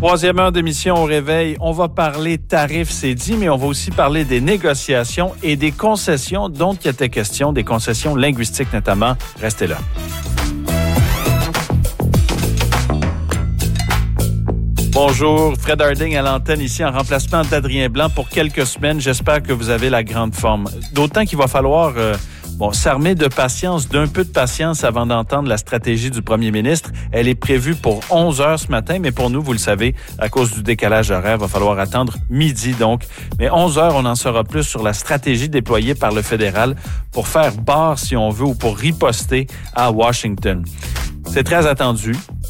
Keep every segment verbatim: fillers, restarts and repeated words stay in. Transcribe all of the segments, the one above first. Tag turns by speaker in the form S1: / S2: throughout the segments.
S1: Troisième heure d'émission au réveil, on va parler tarifs, c'est dit, mais on va aussi parler des négociations et des concessions dont il était question, des concessions linguistiques notamment. Restez là. Bonjour, Fred Harding à l'antenne ici en remplacement d'Adrien Blanc pour quelques semaines. J'espère que vous avez la grande forme. D'autant qu'il va falloir euh, bon, s'armer de patience, d'un peu de patience avant d'entendre la stratégie du premier ministre. Elle est prévue pour onze heures ce matin, mais pour nous, vous le savez, à cause du décalage horaire, il va falloir attendre midi donc. Mais onze heures, on en saura plus sur la stratégie déployée par le fédéral pour faire barre, si on veut, ou pour riposter à Washington. C'est très attendu.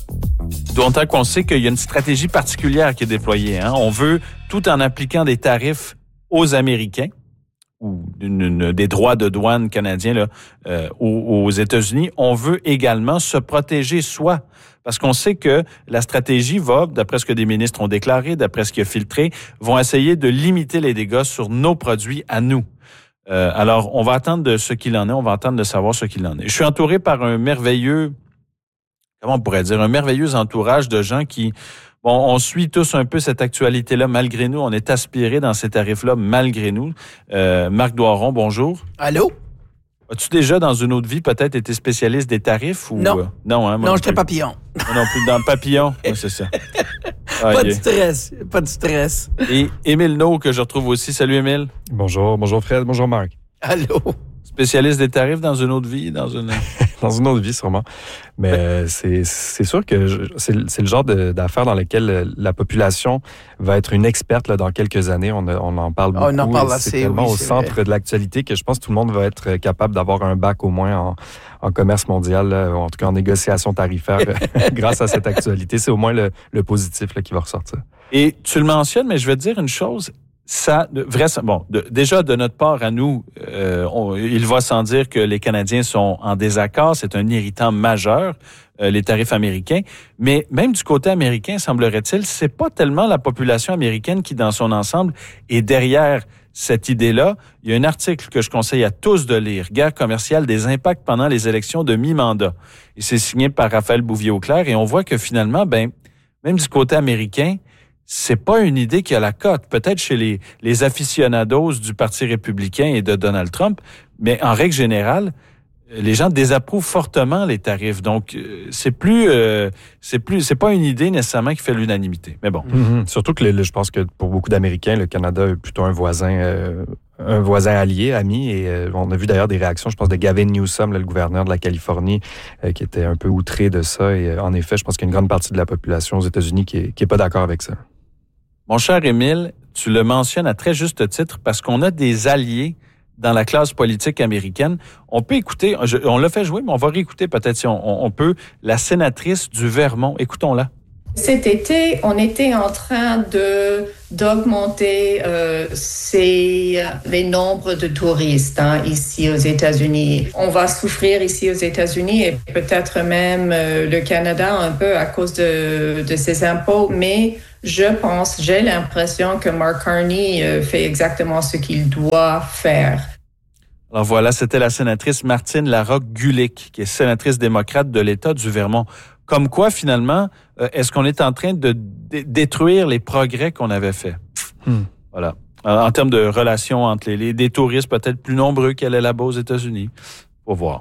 S1: D'autant qu'on sait qu'il y a une stratégie particulière qui est déployée. Hein? On veut, tout en appliquant des tarifs aux Américains ou une, une, des droits de douane canadiens là, euh, aux, aux États-Unis, on veut également se protéger soi. Parce qu'on sait que la stratégie va, d'après ce que des ministres ont déclaré, d'après ce qui a filtré, vont essayer de limiter les dégâts sur nos produits à nous. Euh, alors, on va attendre de ce qu'il en est, on va attendre de savoir ce qu'il en est. Je suis entouré par un merveilleux... Comment on pourrait dire, un merveilleux entourage de gens qui, bon, on suit tous un peu cette actualité-là malgré nous. On est aspirés dans ces tarifs-là malgré nous. Euh, Marc Doiron, bonjour.
S2: Allô?
S1: As-tu déjà, dans une autre vie, peut-être été spécialiste des tarifs? Ou...
S2: Non.
S1: Euh, non, hein, moi
S2: non, j'étais papillon.
S1: Moi non plus, dans le papillon. Oui, c'est ça.
S2: Ah, pas yeah. de stress, pas de stress.
S1: Et Émile No, que je retrouve aussi. Salut, Émile.
S3: Bonjour, bonjour Fred, bonjour Marc.
S2: Allô?
S1: Spécialiste des tarifs dans une autre vie, dans une...
S3: dans une autre vie, sûrement. Mais euh, c'est, c'est sûr que je, c'est, c'est le genre de, d'affaires dans lesquelles la population va être une experte là, dans quelques années. On, a, on en parle beaucoup.
S2: On en parle
S3: assez,
S2: c'est
S3: tellement
S2: oui,
S3: au
S2: c'est
S3: centre
S2: vrai.
S3: de l'actualité que je pense que tout le monde va être capable d'avoir un bac au moins en, en commerce mondial, là, ou en tout cas en négociation tarifaire grâce à cette actualité. C'est au moins le, le positif là, qui va ressortir.
S1: Et tu le mentionnes, mais je vais te dire une chose. Ça, de, vrai, bon, de, déjà de notre part à nous, euh, on, il va sans dire que les Canadiens sont en désaccord. C'est un irritant majeur, euh, les tarifs américains. Mais même du côté américain, semblerait-il, c'est pas tellement la population américaine qui, dans son ensemble, est derrière cette idée-là. Il y a un article que je conseille à tous de lire, Guerre commerciale des impacts pendant les élections de mi-mandat. Et c'est signé par Raphaël Bouvier-Auclair. Et on voit que finalement, ben, même du côté américain, c'est pas une idée qui a la cote. Peut-être chez les, les aficionados du Parti républicain et de Donald Trump, mais en règle générale, les gens désapprouvent fortement les tarifs. Donc, c'est plus, euh, c'est plus, c'est pas une idée nécessairement qui fait l'unanimité. Mais bon.
S3: Mm-hmm. Surtout que le, je pense que pour beaucoup d'Américains, le Canada est plutôt un voisin, euh, un voisin allié, ami. Et euh, on a vu d'ailleurs des réactions, je pense, de Gavin Newsom, là, le gouverneur de la Californie, euh, qui était un peu outré de ça. Et euh, en effet, je pense qu'il y a une grande partie de la population aux États-Unis qui est, qui est pas d'accord avec ça.
S1: Mon cher Émile, tu le mentionnes à très juste titre parce qu'on a des alliés dans la classe politique américaine. On peut écouter, je, on l'a fait jouer, mais on va réécouter peut-être si on, on peut, la sénatrice du Vermont. Écoutons-la.
S4: Cet été, on était en train de d'augmenter euh, ces, les nombres de touristes hein, ici aux États-Unis. On va souffrir ici aux États-Unis et peut-être même euh, le Canada un peu à cause de, de ses impôts, mais je pense, j'ai l'impression que Mark Carney euh, fait exactement ce qu'il doit faire.
S1: Alors voilà, c'était la sénatrice Martine Larocque-Gulick, qui est sénatrice démocrate de l'État du Vermont. Comme quoi, finalement, euh, est-ce qu'on est en train de d- détruire les progrès qu'on avait faits? Hmm. Voilà. En, en termes de relations entre les, les des touristes peut-être plus nombreux qu'elle est là-bas aux États-Unis. Faut voir.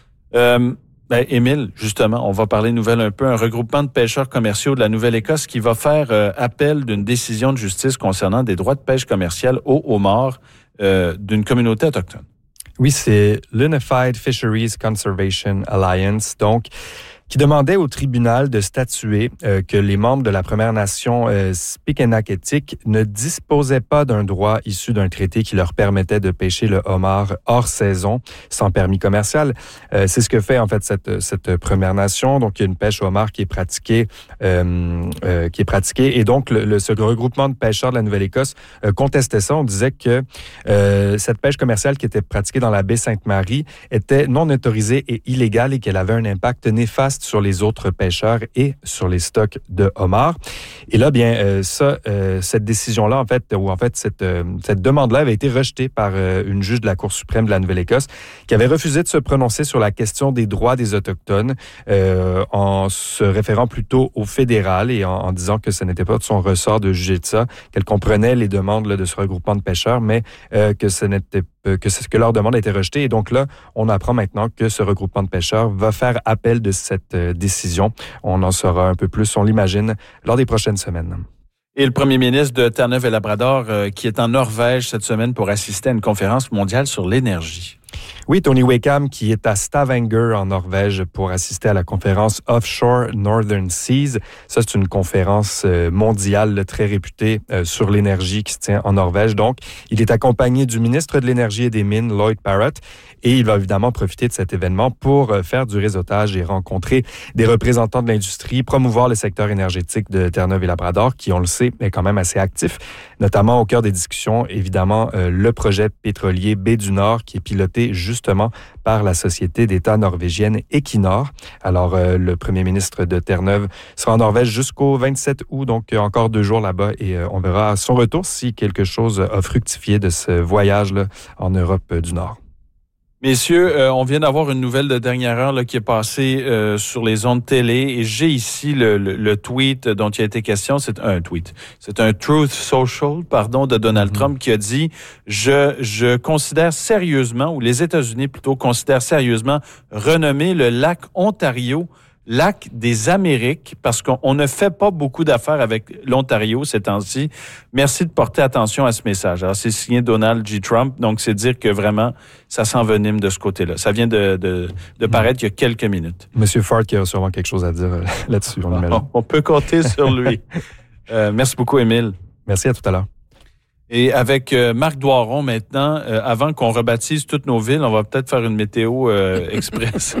S1: Euh, ben, Émile, justement, on va parler nouvelle un peu. Un regroupement de pêcheurs commerciaux de la Nouvelle-Écosse qui va faire euh, appel d'une décision de justice concernant des droits de pêche commerciale aux homards euh, d'une communauté autochtone.
S3: Oui, c'est l'Unified Fisheries Conservation Alliance, donc qui demandait au tribunal de statuer euh, que les membres de la Première Nation euh, Spikenakatik ne disposaient pas d'un droit issu d'un traité qui leur permettait de pêcher le homard hors saison, sans permis commercial. Euh, c'est ce que fait en fait cette, cette Première Nation. Donc, il y a une pêche au homard qui est pratiquée, euh, euh, qui est pratiquée, et donc le, le, ce regroupement de pêcheurs de la Nouvelle-Écosse euh, contestait ça. On disait que euh, cette pêche commerciale qui était pratiquée dans la baie Sainte-Marie était non autorisée et illégale et qu'elle avait un impact néfaste tests sur les autres pêcheurs et sur les stocks de homards. Et là, bien, euh, ça, euh, cette décision-là, en fait, ou en fait, cette, euh, cette demande-là avait été rejetée par euh, une juge de la Cour suprême de la Nouvelle-Écosse qui avait refusé de se prononcer sur la question des droits des Autochtones euh, en se référant plutôt au fédéral et en, en disant que ce n'était pas de son ressort de juger de ça, qu'elle comprenait les demandes là, de ce regroupement de pêcheurs, mais euh, que ce n'était que, ce, que leur demande a été rejetée. Et donc là, on apprend maintenant que ce regroupement de pêcheurs va faire appel de cette euh, décision. On en saura un peu plus, on l'imagine, lors des prochaines semaines.
S1: Et le premier ministre de Terre-Neuve et Labrador, euh, qui est en Norvège cette semaine pour assister à une conférence mondiale sur l'énergie.
S3: Oui, Tony Wakeham, qui est à Stavanger, en Norvège, pour assister à la conférence Offshore Northern Seas. Ça, c'est une conférence mondiale là, très réputée euh, sur l'énergie qui se tient en Norvège. Donc, il est accompagné du ministre de l'Énergie et des Mines, Lloyd Parrott, et il va évidemment profiter de cet événement pour euh, faire du réseautage et rencontrer des représentants de l'industrie, promouvoir le secteur énergétique de Terre-Neuve et Labrador, qui, on le sait, est quand même assez actif, notamment au cœur des discussions, évidemment, euh, le projet pétrolier Baie du Nord, qui est piloté justement par la société d'État norvégienne Equinor. Alors, euh, le premier ministre de Terre-Neuve sera en Norvège jusqu'au vingt-sept août, donc euh, encore deux jours là-bas, et euh, on verra à son retour si quelque chose a fructifié de ce voyage-là en Europe euh, du Nord.
S1: Messieurs, euh, on vient d'avoir une nouvelle de dernière heure là, qui est passée euh, sur les ondes télé et j'ai ici le, le, le tweet dont il a été question. C'est un tweet. C'est un Truth Social, pardon, de Donald mm-hmm. Trump qui a dit « Je je considère sérieusement, ou les États-Unis plutôt considèrent sérieusement, renommer le lac Ontario lac des Amériques, parce qu'on on ne fait pas beaucoup d'affaires avec l'Ontario ces temps-ci. Merci de porter attention à ce message. » Alors, c'est signé Donald J. Trump, donc c'est dire que vraiment, ça s'envenime de ce côté-là. Ça vient de, de, de paraître il y a quelques minutes.
S3: Monsieur Ford qui a sûrement quelque chose à dire là-dessus, on imagine.
S1: On peut compter sur lui. Euh, merci beaucoup, Émile.
S3: Merci, à tout à l'heure.
S1: Et avec euh, Marc Doiron maintenant, euh, avant qu'on rebaptise toutes nos villes, on va peut-être faire une météo euh, express.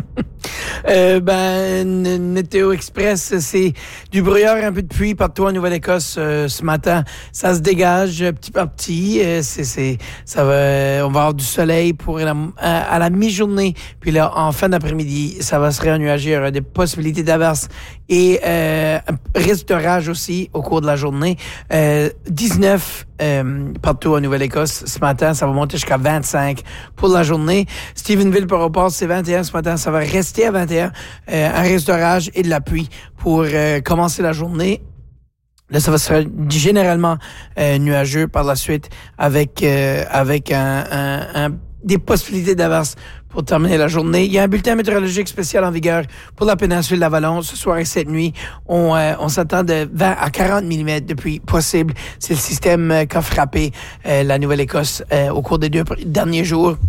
S2: euh, ben, une météo express, c'est du brouillard, un peu de pluie partout en Nouvelle-Écosse euh, ce matin. Ça se dégage petit par petit. Euh, c'est, c'est, ça va, on va avoir du soleil pour la, à, à la mi-journée. Puis là, en fin d'après-midi, ça va se réennuager. Il y aura des possibilités d'averses et euh, risque d'orage aussi au cours de la journée. Euh, dix-neuf Euh, partout en Nouvelle-Écosse. Ce matin, ça va monter jusqu'à vingt-cinq pour la journée. Stephenville, par rapport, c'est vingt et un ce matin. Ça va rester à vingt et un. Euh, un risque d'orage et de la pluie pour euh, commencer la journée. Là, ça va se faire généralement euh, nuageux par la suite avec euh, avec un, un, un des possibilités d'averse pour terminer la journée. Il y a un bulletin météorologique spécial en vigueur pour la péninsule d'Avalon ce soir et cette nuit. On, euh, on s'attend de vingt à quarante millimètres de pluie possible. C'est le système euh, qu'a frappé euh, la Nouvelle-Écosse euh, au cours des deux derniers jours,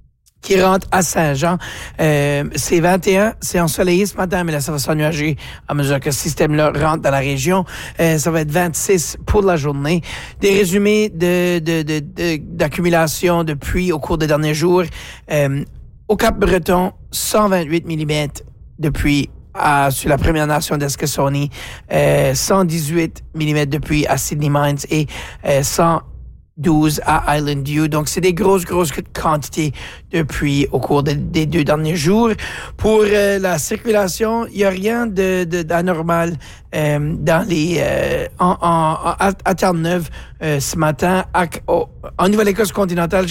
S2: qui rentre à Saint-Jean. Euh, c'est vingt et un, c'est ensoleillé ce matin, mais là, ça va s'ennuager à mesure que ce système-là rentre dans la région. Euh, ça va être vingt-six pour la journée. Des résumés de, de, de, de d'accumulation de pluie au cours des derniers jours. Euh, au Cap-Breton, cent vingt-huit millimètres de pluie à, sur la Première Nation d'Eskasoni, euh, cent dix-huit millimètres de pluie à Sydney Mines et euh, cent douze à Island View. Donc, c'est des grosses, grosses quantités de pluie au cours de, des deux derniers jours. Pour euh, la circulation, il n'y a rien de, de, d'anormal euh, dans les euh, en, en, à, à Terre-Neuve euh, ce matin. À, oh, en Nouvelle-Écosse continentale,